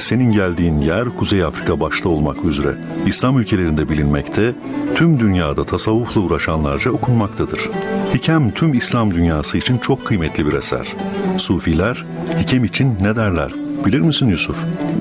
senin geldiğin yer Kuzey Afrika başta olmak üzere İslam ülkelerinde bilinmekte, tüm dünyada tasavvufla uğraşanlarca okunmaktadır. Hikem tüm İslam dünyası için çok kıymetli bir eser. Sufiler hikem için ne derler? Bilir misin Yusuf?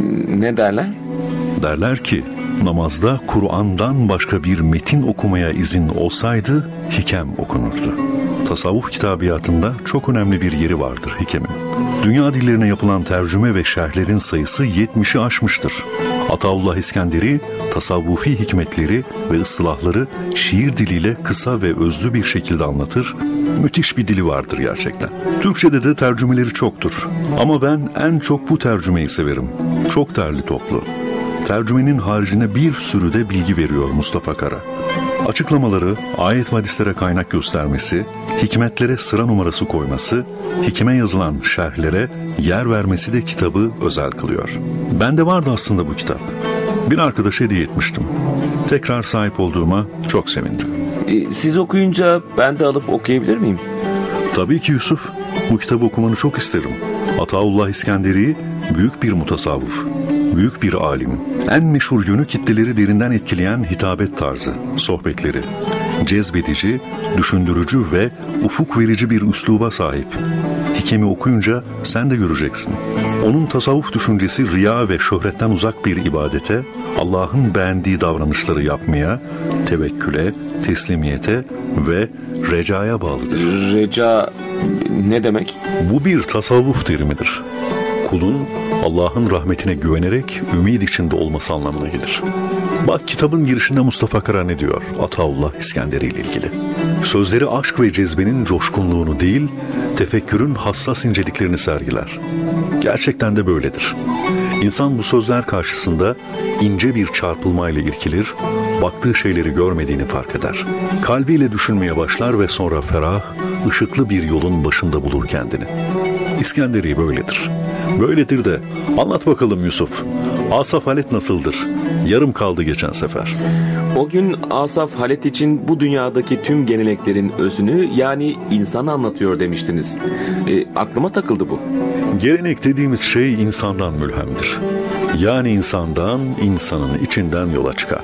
Ne derler? Derler ki, namazda Kur'an'dan başka bir metin okumaya izin olsaydı hikem okunurdu. Tasavvuf kitabiyatında çok önemli bir yeri vardır hikemin. Dünya dillerine yapılan tercüme ve şerhlerin sayısı 70'i aşmıştır. Ataullah İskenderi, tasavvufi hikmetleri ve ıslahları şiir diliyle kısa ve özlü bir şekilde anlatır. Müthiş bir dili vardır gerçekten. Türkçe'de de tercümeleri çoktur. Ama ben en çok bu tercümeyi severim. Çok derli toplu. Tercümenin haricinde bir sürü de bilgi veriyor Mustafa Kara. Açıklamaları, ayet ve hadislere kaynak göstermesi, hikmetlere sıra numarası koyması, hikime yazılan şerhlere yer vermesi de kitabı özel kılıyor. Bende vardı aslında bu kitap. Bir arkadaşa hediye etmiştim. Tekrar sahip olduğuma çok sevindim. Siz okuyunca ben de alıp okuyabilir miyim? Tabii ki Yusuf. Bu kitabı okumanı çok isterim. Ataullah İskenderi büyük bir mutasavvıf, büyük bir alim. En meşhur yönü kitleleri derinden etkileyen hitabet tarzı, sohbetleri. Cezbedici, düşündürücü ve ufuk verici bir üsluba sahip. Hikemi okuyunca sen de göreceksin. Onun tasavvuf düşüncesi riya ve şöhretten uzak bir ibadete, Allah'ın beğendiği davranışları yapmaya, tevekküle, teslimiyete ve recaya bağlıdır. Reca ne demek? Bu bir tasavvuf terimidir. Kulun Allah'ın rahmetine güvenerek ümid içinde olması anlamına gelir. Bak kitabın girişinde Mustafa Kara ne diyor Ataullah İskenderi ile ilgili. Sözleri aşk ve cezbenin coşkunluğunu değil, tefekkürün hassas inceliklerini sergiler. Gerçekten de böyledir. İnsan bu sözler karşısında ince bir çarpılmayla irkilir, baktığı şeyleri görmediğini fark eder. Kalbiyle düşünmeye başlar ve sonra ferah, ışıklı bir yolun başında bulur kendini. İskenderi böyledir. Böyledir de anlat bakalım Yusuf. Asaf Halet nasıldır? Yarım kaldı geçen sefer. O gün Asaf Halet için bu dünyadaki tüm geleneklerin özünü yani insanı anlatıyor demiştiniz. Aklıma takıldı bu. Gelenek dediğimiz şey insandan mülhemdir. Yani insandan, insanın içinden yola çıkar.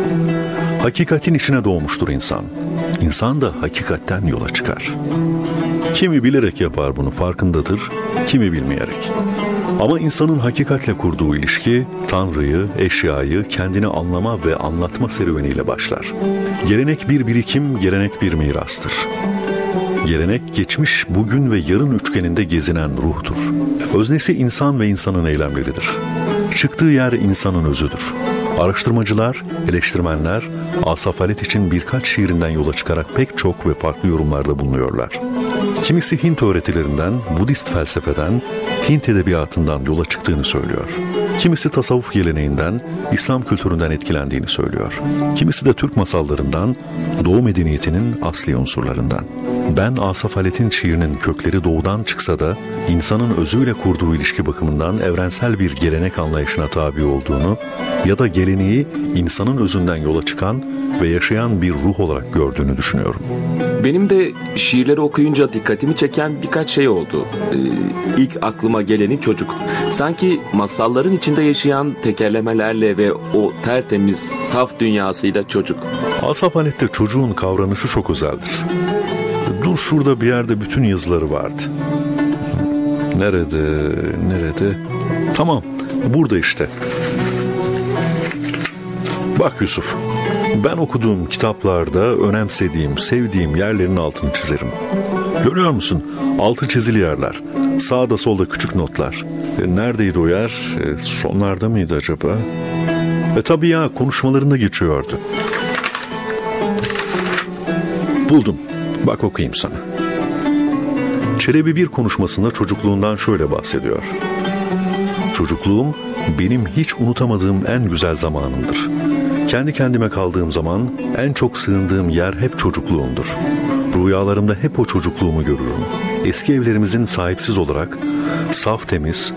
Hakikatin içine doğmuştur insan. İnsan da hakikatten yola çıkar. Kimi bilerek yapar bunu farkındadır, kimi bilmeyerek. Ama insanın hakikatle kurduğu ilişki, Tanrı'yı, eşyayı kendini anlama ve anlatma serüveniyle başlar. Gelenek bir birikim, gelenek bir mirastır. Gelenek geçmiş, bugün ve yarın üçgeninde gezinen ruhtur. Öznesi insan ve insanın eylemleridir. Çıktığı yer insanın özüdür. Araştırmacılar, eleştirmenler, Asaf Halet için birkaç şiirinden yola çıkarak pek çok ve farklı yorumlarda bulunuyorlar. Kimisi Hint öğretilerinden, Budist felsefeden, Hint edebiyatından yola çıktığını söylüyor. Kimisi tasavvuf geleneğinden, İslam kültüründen etkilendiğini söylüyor. Kimisi de Türk masallarından, Doğu medeniyetinin asli unsurlarından. Ben Asaf Halet'in şiirinin kökleri doğudan çıksa da insanın özüyle kurduğu ilişki bakımından evrensel bir gelenek anlayışına tabi olduğunu ya da geleneği insanın özünden yola çıkan ve yaşayan bir ruh olarak gördüğünü düşünüyorum. Benim de şiirleri okuyunca dikkatimi çeken birkaç şey oldu. İlk aklıma geleni çocuk. Sanki masalların içinde yaşayan tekerlemelerle ve o tertemiz, saf dünyasıyla çocuk. Asaf Halet'te çocuğun kavranışı çok özeldir. Dur şurada bir yerde bütün yazıları vardı. Nerede? Tamam, burada işte. Bak Yusuf, ben okuduğum kitaplarda önemsediğim, sevdiğim yerlerin altını çizerim. Görüyor musun? Altı çizili yerler. Sağda solda küçük notlar. Neredeydi o yer? Sonlarda mıydı acaba? Tabii ya, konuşmalarında geçiyordu. Buldum. Bak okuyayım sana. Çelebi bir konuşmasında çocukluğundan şöyle bahsediyor. Çocukluğum benim hiç unutamadığım en güzel zamanımdır. Kendi kendime kaldığım zaman en çok sığındığım yer hep çocukluğumdur. Rüyalarımda hep o çocukluğumu görürüm. Eski evlerimizin sahipsiz olarak saf temiz,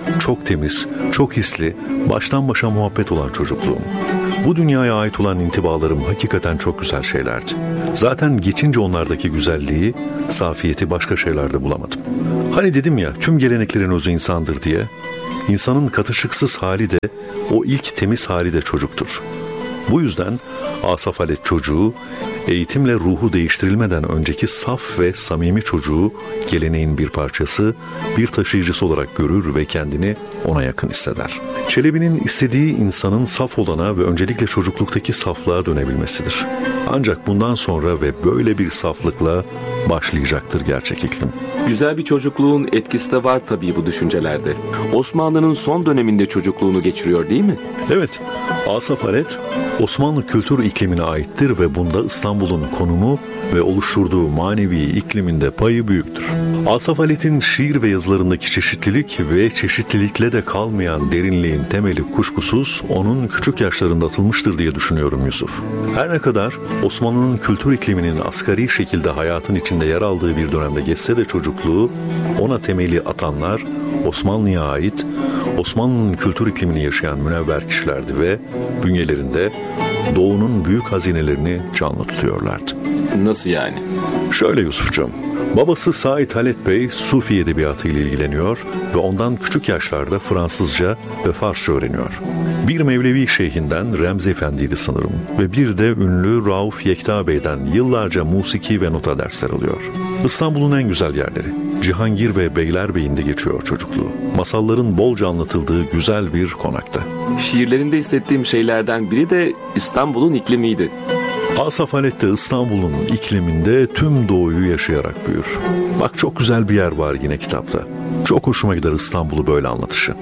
çok hisli, baştan başa muhabbet olan çocukluğum. Bu dünyaya ait olan intibalarım hakikaten çok güzel şeylerdi. Zaten geçince onlardaki güzelliği, safiyeti başka şeylerde bulamadım. Hani dedim ya, tüm geleneklerin özü insandır diye. İnsanın katışıksız hali de, o ilk temiz hali de çocuktur. Bu yüzden Asaf Halet çocuğu, eğitimle ruhu değiştirilmeden önceki saf ve samimi çocuğu geleneğin bir parçası, bir taşıyıcısı olarak görür ve kendini ona yakın hisseder. Çelebi'nin istediği insanın saf olana ve öncelikle çocukluktaki saflığa dönebilmesidir. Ancak bundan sonra ve böyle bir saflıkla başlayacaktır gerçek iklim. Güzel bir çocukluğun etkisi de var tabii bu düşüncelerde. Osmanlı'nın son döneminde çocukluğunu geçiriyor değil mi? Evet, Asaf Halet Osmanlı kültür iklimine aittir ve bunda İstanbul'un konumu ve oluşturduğu manevi ikliminde payı büyüktür. Asaf Halet'in şiir ve yazılarındaki çeşitlilik ve çeşitlilikle de kalmayan derinliğin temeli kuşkusuz onun küçük yaşlarında atılmıştır diye düşünüyorum Yusuf. Her ne kadar Osmanlı'nın kültür ikliminin asgari şekilde hayatın içinde yer aldığı bir dönemde geçse de çocukluğu, ona temeli atanlar Osmanlı'ya ait, Osmanlı'nın kültür iklimini yaşayan münevver kişilerdi ve bünyelerinde Doğu'nun büyük hazinelerini canlı tutuyorlardı. Nasıl yani? Şöyle Yusufcuğum, babası Said Halet Bey Sufi edebiyatı ile ilgileniyor ve ondan küçük yaşlarda Fransızca ve Farsça öğreniyor. Bir Mevlevi şeyhinden Remzi Efendi'ydi sanırım ve bir de ünlü Rauf Yekta Bey'den yıllarca musiki ve nota dersler alıyor. İstanbul'un en güzel yerleri, Cihangir ve Beylerbeyi'nde geçiyor çocukluğu. Masalların bolca anlatıldığı güzel bir konakta. Şiirlerinde hissettiğim şeylerden biri de İstanbul'un iklimiydi. Asaf Halet de İstanbul'un ikliminde tüm doğuyu yaşayarak büyür. Bak çok güzel bir yer var yine kitapta. Çok hoşuma gider İstanbul'u böyle anlatışı.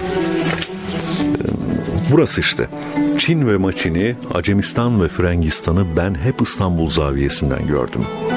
Burası işte. Çin ve Maçin'i, Acemistan ve Frengistan'ı ben hep İstanbul zaviyesinden gördüm.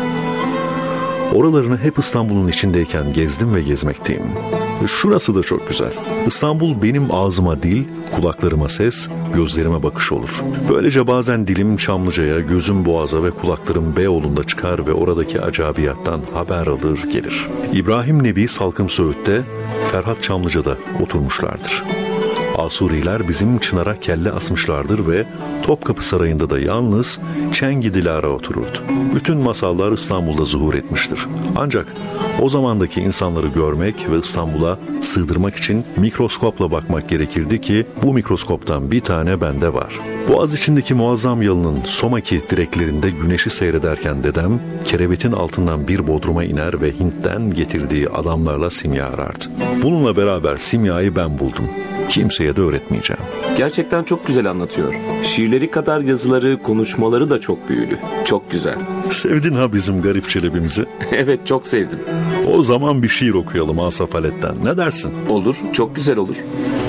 Oralarını hep İstanbul'un içindeyken gezdim ve gezmekteyim. Şurası da çok güzel. İstanbul benim ağzıma dil, kulaklarıma ses, gözlerime bakış olur. Böylece bazen dilim Çamlıca'ya, gözüm Boğaz'a ve kulaklarım Beyoğlu'nda çıkar ve oradaki acabiyattan haber alır gelir. İbrahim Nebi Salkım Söğüt'te, Ferhat Çamlıca'da oturmuşlardır. Asuriler bizim Çınar'a kelle asmışlardır ve Topkapı Sarayı'nda da yalnız Çengi Dilara otururdu. Bütün masallar İstanbul'da zuhur etmiştir. Ancak o zamandaki insanları görmek ve İstanbul'a sığdırmak için mikroskopla bakmak gerekirdi ki bu mikroskoptan bir tane bende var. Boğaz içindeki muazzam yalının Somaki direklerinde güneşi seyrederken dedem kerevetin altından bir bodruma iner ve Hint'ten getirdiği adamlarla simya arardı. Bununla beraber simyayı ben buldum. Kimseye de öğretmeyeceğim. Gerçekten çok güzel anlatıyor. Şiirleri kadar yazıları, konuşmaları da çok büyülü. Çok güzel. Sevdin ha bizim garip Çelebi'mizi? Evet, çok sevdim. O zaman bir şiir okuyalım Asaf Halet'ten. Ne dersin? Olur, çok güzel olur.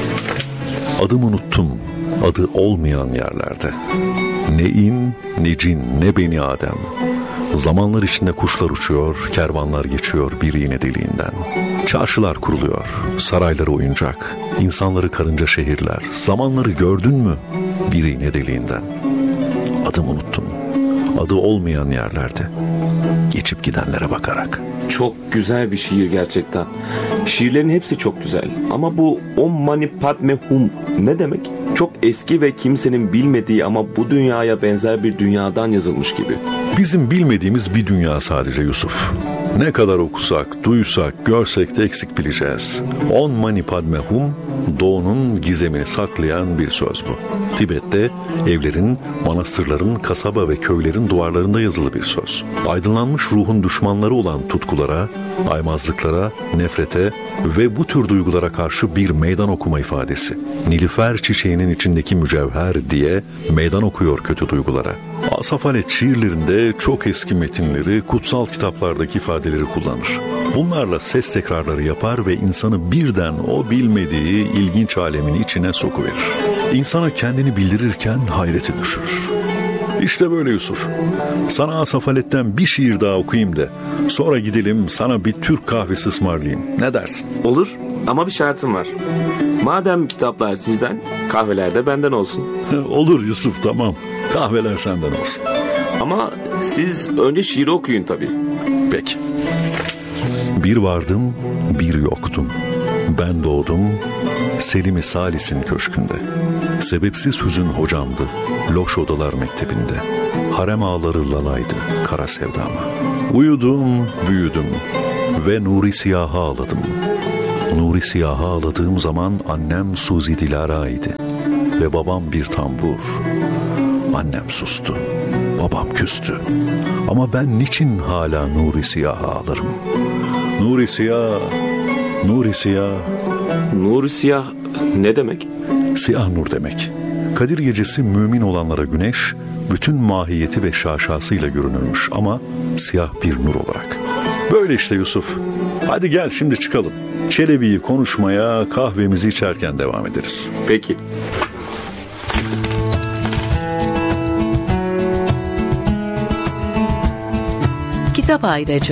Adımı unuttum, adı olmayan yerlerde. Ne in, ne cin, ne beni Adem. Zamanlar içinde kuşlar uçuyor, kervanlar geçiyor bir iğne deliğinden. Çarşılar kuruluyor, sarayları oyuncak, insanları karınca şehirler. Zamanları gördün mü bir iğne deliğinden? Adımı unuttum, adı olmayan yerlerde. Geçip gidenlere bakarak. Çok güzel bir şiir gerçekten. Şiirlerin hepsi çok güzel. Ama bu Om Mani Padme Hum ne demek? Çok eski ve kimsenin bilmediği ama bu dünyaya benzer bir dünyadan yazılmış gibi. Bizim bilmediğimiz bir dünya sadece Yusuf. Ne kadar okusak, duysak, görsek de eksik bileceğiz. Om Mani Padme Hum, doğunun gizemini saklayan bir söz bu. Tibet'te evlerin, manastırların, kasaba ve köylerin duvarlarında yazılı bir söz. Aydınlanmış ruhun düşmanları olan tutkulara, aymazlıklara, nefrete ve bu tür duygulara karşı bir meydan okuma ifadesi. Nilüfer çiçeğinin içindeki mücevher diye meydan okuyor kötü duygulara. Asaf Halet şiirlerinde çok eski metinleri, kutsal kitaplardaki ifadeleri kullanır. Bunlarla ses tekrarları yapar ve insanı birden o bilmediği ilginç alemin içine sokuverir. İnsana kendini bildirirken hayrete düşürür. İşte böyle Yusuf. Sana Asaf Halet'ten bir şiir daha okuyayım da sonra gidelim sana bir Türk kahvesi ısmarlayayım. Ne dersin? Olur ama bir şartım var. Madem kitaplar sizden, kahveler de benden olsun. Olur Yusuf, tamam. Kahveler senden olsun. Ama siz önce şiiri okuyun tabii. Peki. Bir vardım, bir yoktum. Ben doğdum, Selim-i Salis'in köşkünde. Sebepsiz hüzün hocamdı, loş odalar mektebinde. Harem ağları lalaydı, kara sevdama. Uyudum, büyüdüm ve nuri siyaha ağladım. Nuri siyaha ağladığım zaman annem Suzi Dilara idi. Ve babam bir tambur. Annem sustu, babam küstü. Ama ben niçin hala nuri siyaha ağlarım? Nuri siyah, nuri siyah. Nur siyah ne demek? Siyah nur demek. Kadir gecesi mümin olanlara güneş, bütün mahiyeti ve şaşasıyla görünürmüş ama siyah bir nur olarak. Böyle işte Yusuf. Hadi gel şimdi çıkalım. Çelebi'yi konuşmaya kahvemizi içerken devam ederiz. Peki. Kitap Ayracı.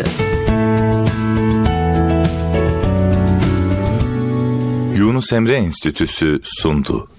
Yunus Emre Enstitüsü sundu.